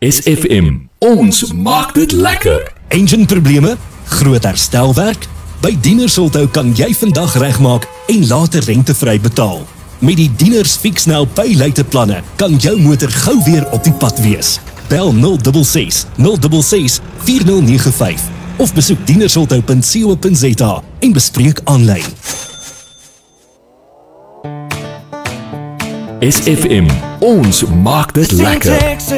SFM, ons maak dit lekker. Engine probleme, groot herstelwerk. By Dienersholthou kan jy vandag regmaak en later rentevry betaal. Met die Dieners Fixnel Paylater planne kan jou motor gou weer op die pad wees. Bel 066 066 4095 of besoek dienersholthou.co.za en bespreek aanlyn. SFM, ons maak dit lekker.